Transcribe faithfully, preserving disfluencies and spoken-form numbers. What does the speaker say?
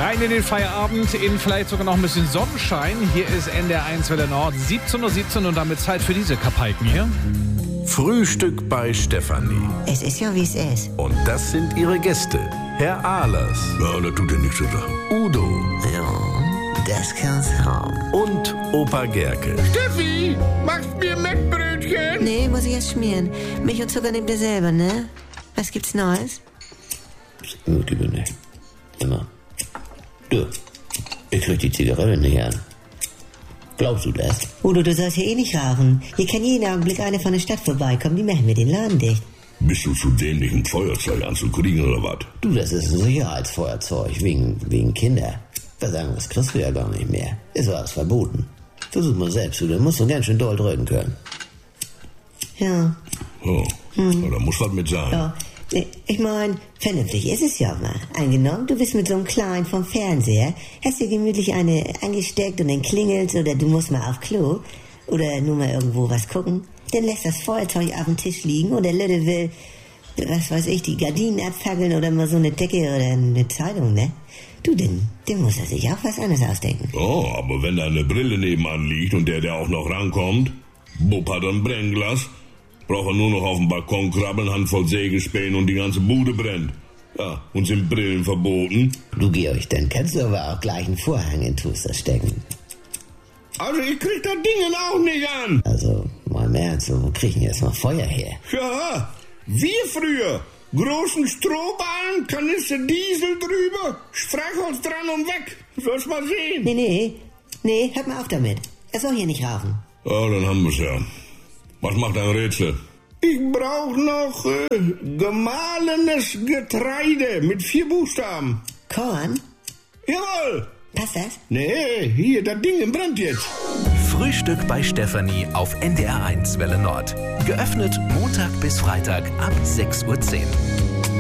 Rein in den Feierabend, in vielleicht sogar noch ein bisschen Sonnenschein. Hier ist N D R eins Welle Nord, siebzehn Uhr siebzehn und damit Zeit für diese Kapalken hier. Frühstück bei Stefanie. Es ist ja, wie es ist. Und das sind ihre Gäste. Herr Ahlers. Ja, das tut ja nichts zu sagen. Udo. Ja, das kann's haben. Und Opa Gerke. Steffi, machst mir Mettbrötchen? Nee, muss ich erst schmieren. Milch und Zucker nehmt ihr selber, ne? Was gibt's Neues? Gut, lieber nicht. Immer. Du, ich krieg die Zigarette nicht an. Glaubst du das? Udo, du sollst hier eh nicht rauchen. Hier kann jeden Augenblick eine von der Stadt vorbeikommen. Die machen mir den Laden dicht. Bist du zu dämlich, ein Feuerzeug anzukriegen oder was? Du, das ist ein Sicherheitsfeuerzeug, wegen, wegen Kinder. Was anderes kriegst du ja gar nicht mehr. Ist alles verboten. Versuch mal selbst, du, dann musst du ganz schön doll drücken können. Ja. Oh, hm. Ja, da muss was mit sein. Ja. Ich meine, vernünftig ist es ja mal. Angenommen, du bist mit so einem Kleinen vom Fernseher, hast dir gemütlich eine angesteckt und dann klingelt's oder du musst mal auf Klo oder nur mal irgendwo was gucken. Dann lässt das Feuerzeug auf dem Tisch liegen und der Lütte will, was weiß ich, die Gardinen abfackeln oder mal so eine Decke oder eine Zeitung, ne? Du, denn, dann muss er sich auch was anderes ausdenken. Oh, aber wenn da eine Brille nebenan liegt und der, der auch noch rankommt, Bub hat ein Brennglas, braucht er nur noch auf den Balkon krabbeln, Handvoll Sägespäne und die ganze Bude brennt. Ja, und sind Brillen verboten. Du, Georg, dann kannst du aber auch gleich einen Vorhang in Toaster stecken. Also ich krieg das Ding auch nicht an. Also, mal im Ernst, wo kriegen jetzt mal Feuer her? Ja, wir früher. Großen Strohballen, Kanister Diesel drüber, Streichholz dran und weg. Sollst mal sehen. Nee, nee, nee, hört mal auf damit. Er soll hier nicht rauchen. Ja, dann haben wir's ja. Was macht ein Rätsel? Ich brauch noch äh, gemahlenes Getreide mit vier Buchstaben. Korn? Jawohl. Passt das? Nee, hier, das Ding brennt jetzt. Frühstück bei Stefanie auf N D R eins Welle Nord. Geöffnet Montag bis Freitag ab sechs Uhr zehn.